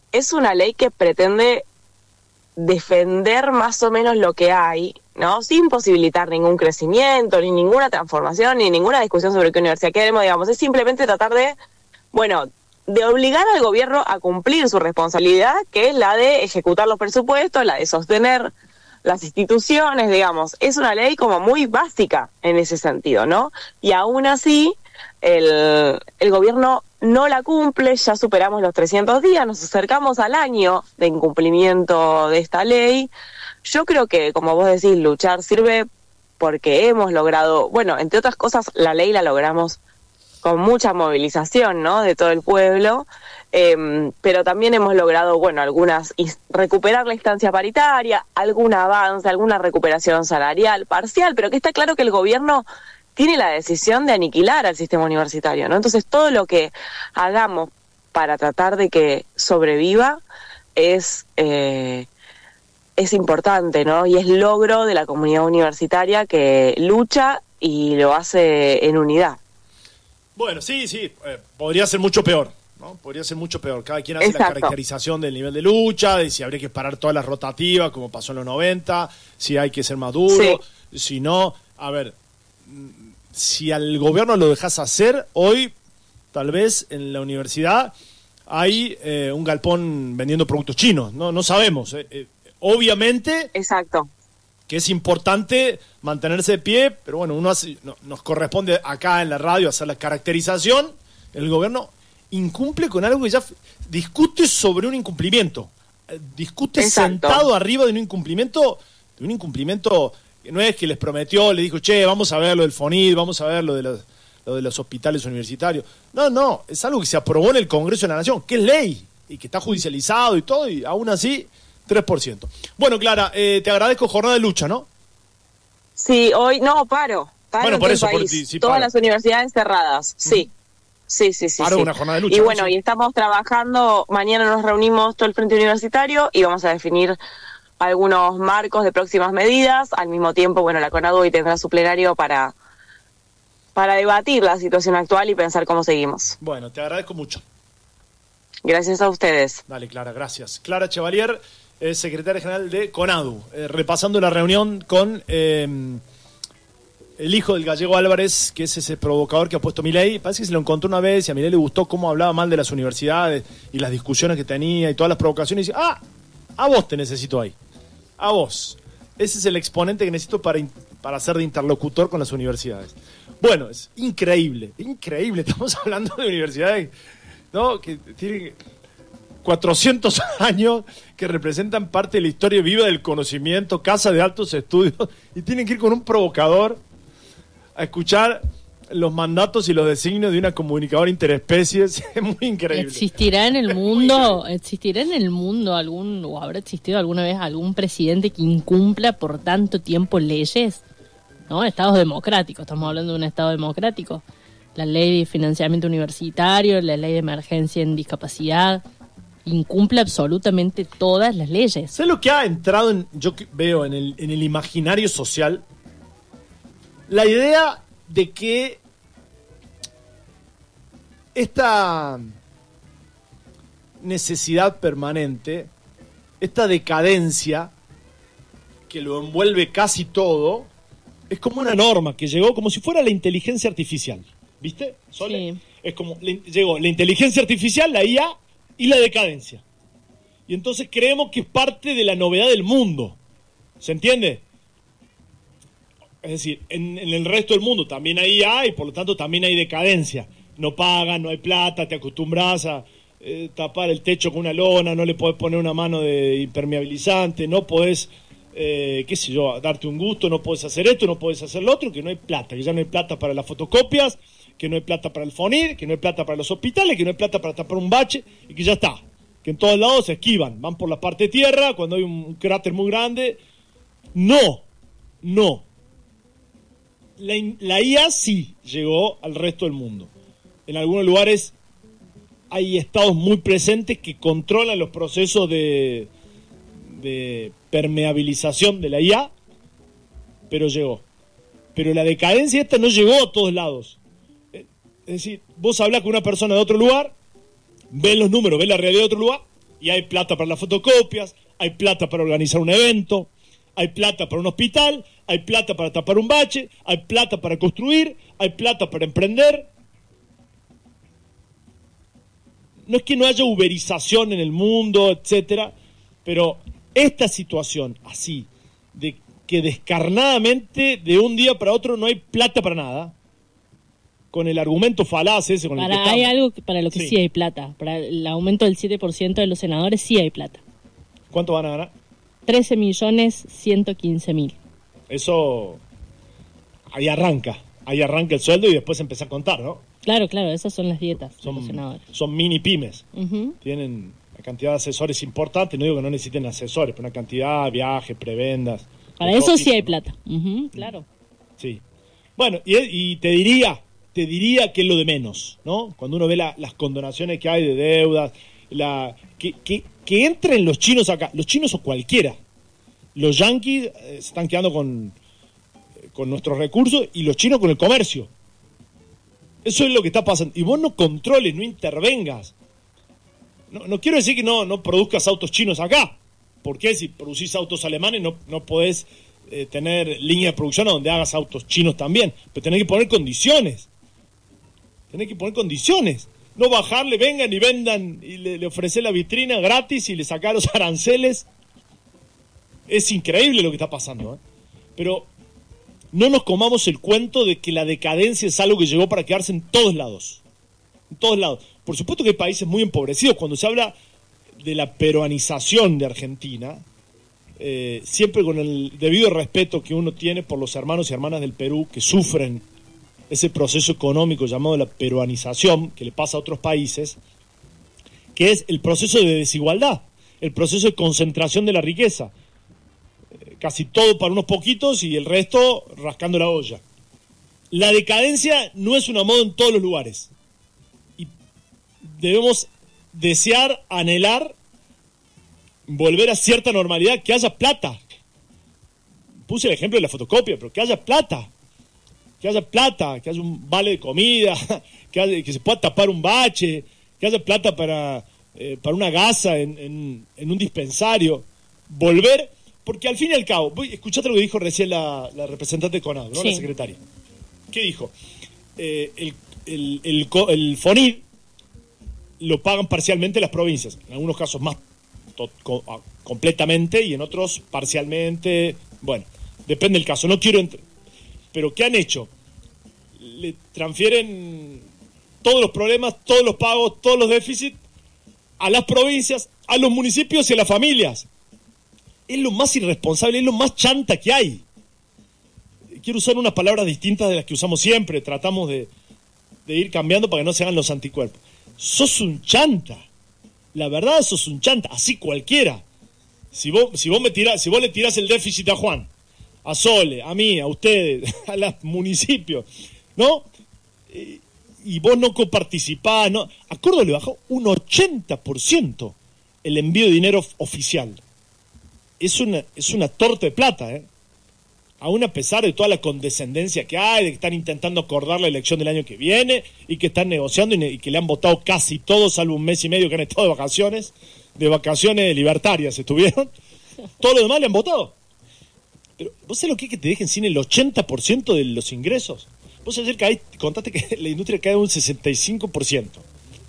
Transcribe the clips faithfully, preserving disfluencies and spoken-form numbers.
es una ley que pretende defender más o menos lo que hay, ¿no? Sin posibilitar ningún crecimiento, ni ninguna transformación, ni ninguna discusión sobre qué universidad queremos, digamos. Es simplemente tratar de, bueno, de obligar al gobierno a cumplir su responsabilidad, que es la de ejecutar los presupuestos, la de sostener las instituciones, digamos. Es una ley como muy básica en ese sentido, ¿no? Y aún así, el, el gobierno no la cumple, ya superamos los trescientos días, nos acercamos al año de incumplimiento de esta ley. Yo creo que, como vos decís, luchar sirve porque hemos logrado, bueno, entre otras cosas, la ley la logramos con mucha movilización, ¿no?, de todo el pueblo, eh, pero también hemos logrado, bueno, algunas, recuperar la instancia paritaria, algún avance, alguna recuperación salarial parcial, pero que está claro que el gobierno tiene la decisión de aniquilar al sistema universitario, ¿no? Entonces todo lo que hagamos para tratar de que sobreviva es, eh, es importante, ¿no? Y es logro de la comunidad universitaria que lucha y lo hace en unidad. Bueno, sí, sí, eh, podría ser mucho peor, ¿no? Podría ser mucho peor. Cada quien hace Exacto. la caracterización del nivel de lucha, de si habría que parar todas las rotativas, como pasó en los noventa, si hay que ser más duro, sí. Si no, a ver, si al gobierno lo dejas hacer, hoy tal vez en la universidad hay eh, un galpón vendiendo productos chinos, no, no sabemos. Eh, eh, obviamente... Exacto. Que es importante mantenerse de pie, pero bueno, uno hace, no, nos corresponde acá en la radio hacer la caracterización. El gobierno incumple con algo que ya f- discute sobre un incumplimiento. Eh, discute Exacto. Sentado arriba de un incumplimiento, de un incumplimiento que no es que les prometió, le dijo, che, vamos a ver lo del FONID, vamos a ver lo de los, lo de los hospitales universitarios. No, no, es algo que se aprobó en el Congreso de la Nación, que es ley, y que está judicializado y todo, y aún así... tres por ciento. Bueno, Clara, eh, te agradezco, jornada de lucha, ¿no? Sí, hoy no, paro. paro bueno, en por todo eso, el por país. ti, sí, Todas paro. las universidades cerradas, sí. Uh-huh. Sí, sí, sí. Paro sí. una jornada de lucha. Y ¿no? bueno, Sí. y estamos trabajando, mañana nos reunimos todo el Frente Universitario y vamos a definir algunos marcos de próximas medidas. Al mismo tiempo, bueno, la CONADU hoy tendrá su plenario para, para debatir la situación actual y pensar cómo seguimos. Bueno, te agradezco mucho. Gracias a ustedes. Dale, Clara, gracias. Clara Chevalier, eh, secretaria general de CONADU, eh, repasando la reunión con eh, el hijo del gallego Álvarez, que es ese provocador que ha puesto Milei. Parece que se lo encontró una vez y a Milei le gustó cómo hablaba mal de las universidades y las discusiones que tenía y todas las provocaciones. Y dice, ah, a vos te necesito ahí. A vos. Ese es el exponente que necesito para, in- para ser de interlocutor con las universidades. Bueno, es increíble, increíble. Estamos hablando de universidades, ¿no?, que tienen cuatrocientos años, que representan parte de la historia viva del conocimiento, casa de altos estudios, y tienen que ir con un provocador a escuchar los mandatos y los designios de una comunicadora interespecies. Es muy increíble. ¿Existirá en el mundo, existirá en el mundo algún, o habrá existido alguna vez algún presidente que incumpla por tanto tiempo leyes? ¿No? Estados democráticos, estamos hablando de un estado democrático. La ley de financiamiento universitario, la ley de emergencia en discapacidad, incumple absolutamente todas las leyes. ¿Sabes lo que ha entrado, en, yo veo, en el, en el imaginario social? La idea de que esta necesidad permanente, esta decadencia que lo envuelve casi todo, es como una norma que llegó como si fuera la inteligencia artificial. ¿Viste, Sole? Sí. Es como, le, llegó la inteligencia artificial, la I A y la decadencia. Y entonces creemos que es parte de la novedad del mundo. ¿Se entiende? Es decir, en, en el resto del mundo también hay I A y por lo tanto también hay decadencia. No pagan, no hay plata, te acostumbras a eh, tapar el techo con una lona, no le podés poner una mano de impermeabilizante, no podés, eh, qué sé yo, darte un gusto, no podés hacer esto, no podés hacer lo otro, que no hay plata, que ya no hay plata para las fotocopias, que no hay plata para el FONID, que no hay plata para los hospitales, que no hay plata para tapar un bache y que ya está. Que en todos lados se esquivan, van por la parte de tierra, cuando hay un cráter muy grande. No, no. La, la I A sí llegó al resto del mundo. En algunos lugares hay estados muy presentes que controlan los procesos de, de permeabilización de la I A, pero llegó. Pero la decadencia esta no llegó a todos lados. Es decir, vos hablás con una persona de otro lugar, ves los números, ves la realidad de otro lugar, Y hay plata para las fotocopias, hay plata para organizar un evento, hay plata para un hospital, hay plata para tapar un bache, hay plata para construir, hay plata para emprender. No es que no haya uberización en el mundo, etcétera, pero esta situación así, de que descarnadamente de un día para otro no hay plata para nada, con el argumento falaz ese con para, el que hay estamos. algo que, para lo que sí. sí hay plata. Para el aumento del siete por ciento de los senadores sí hay plata. ¿Cuánto van a ganar? trece millones ciento quince mil. Eso, ahí arranca, ahí arranca el sueldo y después empieza a contar, ¿no? Claro, claro, esas son las dietas son, de los senadores. Son mini pymes, uh-huh. Tienen una cantidad de asesores importante, no digo que no necesiten asesores, pero una cantidad, viajes, prebendas. Para eso sí hay plata, uh-huh, claro. Sí. Bueno, y, y te diría, te diría que es lo de menos, ¿no? Cuando uno ve la, las condonaciones que hay de deudas, la que, que, que entren los chinos acá, los chinos o cualquiera. Los yanquis eh, se están quedando con, con nuestros recursos y los chinos con el comercio. Eso es lo que está pasando. Y vos no controles, no intervengas. No, no quiero decir que no, no produzcas autos chinos acá. Porque si producís autos alemanes no, no podés eh, tener línea de producción donde hagas autos chinos también. Pero tenés que poner condiciones. Tenés que poner condiciones. No bajarle, vengan y vendan y le, le ofrecés la vitrina gratis y le sacás los aranceles. Es increíble lo que está pasando, ¿eh? Pero no nos comamos el cuento de que la decadencia es algo que llegó para quedarse en todos lados. En todos lados. Por supuesto que hay países muy empobrecidos. Cuando se habla de la peruanización de Argentina, eh, siempre con el debido respeto que uno tiene por los hermanos y hermanas del Perú que sufren ese proceso económico llamado la peruanización, que le pasa a otros países, que es el proceso de desigualdad, el proceso de concentración de la riqueza. Casi todo para unos poquitos y el resto rascando la olla. La decadencia no es una moda en todos los lugares. Y debemos desear, anhelar, volver a cierta normalidad, que haya plata. Puse el ejemplo de la fotocopia, pero que haya plata. Que haya plata, que haya un vale de comida, que, haya, que se pueda tapar un bache, que haya plata para, eh, para una gasa en, en, en un dispensario. Volver... Porque al fin y al cabo, voy, escuchate lo que dijo recién la, la representante de CONADO, ¿no? Sí. La secretaria. ¿Qué dijo? Eh, el, el, el, el FONID lo pagan parcialmente las provincias, en algunos casos más to, co, a, completamente y en otros parcialmente. Bueno, depende del caso, no quiero entrar. Pero ¿qué han hecho? Le transfieren todos los problemas, todos los pagos, todos los déficits a las provincias, a los municipios y a las familias. Es lo más irresponsable, es lo más chanta que hay. Quiero usar unas palabras distintas de las que usamos siempre. Tratamos de, de ir cambiando para que no se hagan los anticuerpos. Sos un chanta. La verdad, sos un chanta. Así cualquiera. Si vos, si vos, me tirás, si vos le tirás el déficit a Juan, a Sole, a mí, a ustedes, a los municipios, ¿no? Y, y vos no coparticipás, ¿no? A Córdoba le bajó un ochenta por ciento el envío de dinero oficial. Es una, es una torta de plata, ¿eh? Aún a pesar de toda la condescendencia que hay, de que están intentando acordar la elección del año que viene y que están negociando y, ne- y que le han votado casi todos, salvo un mes y medio que han estado de vacaciones, de vacaciones libertarias estuvieron, todos los demás le han votado. Pero ¿vos sabés lo que es que te dejen sin el ochenta por ciento de los ingresos? Vos ayer caí, contaste que la industria cae un sesenta y cinco por ciento.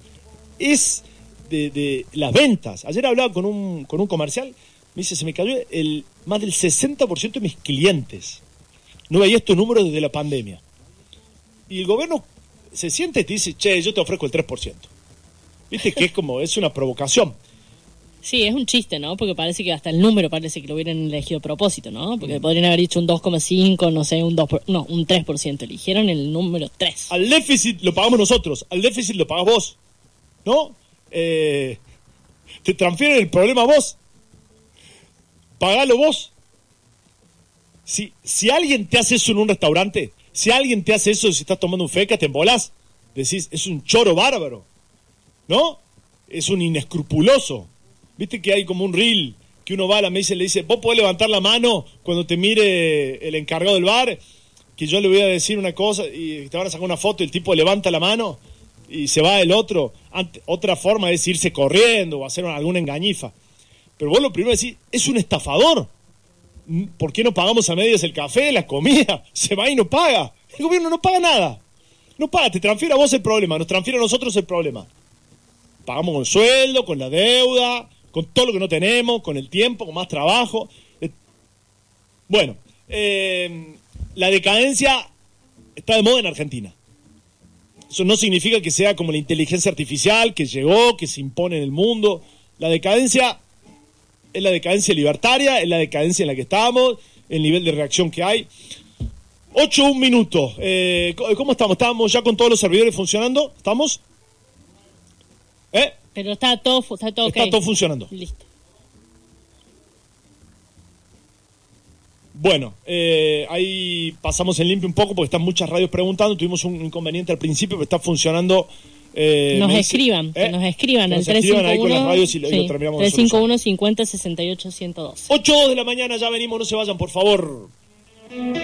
Es de, de las ventas. Ayer hablaba con un, con un comercial. Me dice, se me cayó el, más del sesenta por ciento de mis clientes. No veía estos números desde la pandemia. Y el gobierno se siente y te dice, che, yo te ofrezco el tres por ciento. Viste que es como, es una provocación. Sí, es un chiste, ¿no? Porque parece que hasta el número parece que lo hubieran elegido a propósito, ¿no? Porque mm. podrían haber dicho un dos coma cinco, no sé, un dos por, no, un tres por ciento. Eligieron el número tres. Al déficit lo pagamos nosotros, al déficit lo pagas vos, ¿no? Eh, te transfieren el problema a vos. Pagalo vos. Si, si alguien te hace eso en un restaurante, si alguien te hace eso si estás tomando un feca, te embolás. Decís, es un choro bárbaro, ¿no? Es un inescrupuloso. Viste que hay como un reel que uno va a la mesa y le dice, vos podés levantar la mano cuando te mire el encargado del bar, que yo le voy a decir una cosa y te van a sacar una foto y el tipo levanta la mano y se va el otro. Ante, otra forma es irse corriendo o hacer alguna engañifa. Pero vos lo primero decís, es un estafador. ¿Por qué no pagamos a medias el café, la comida? Se va y no paga. El gobierno no paga nada. No paga, te transfiere a vos el problema, nos transfiere a nosotros el problema. Pagamos con sueldo, con la deuda, con todo lo que no tenemos, con el tiempo, con más trabajo. Bueno, eh, la decadencia está de moda en Argentina. Eso no significa que sea como la inteligencia artificial que llegó, que se impone en el mundo. La decadencia es la decadencia libertaria, es la decadencia en la que estamos, el nivel de reacción que hay. Ocho, un minuto. Eh, ¿Cómo estamos? ¿Estamos ya con todos los servidores funcionando? ¿Estamos? ¿Eh? Pero está todo, está todo, está okay. todo funcionando. Listo. Bueno, eh, ahí pasamos en limpio un poco porque están muchas radios preguntando. Tuvimos un inconveniente al principio, pero está funcionando. Eh, nos, me escriban, dice, ¿eh? nos escriban, nos el escriban ahí con las radios y sí, lo terminamos tres cinco uno cincuenta sesenta y ocho ciento doce. ocho de la mañana, ya venimos, no se vayan, por favor.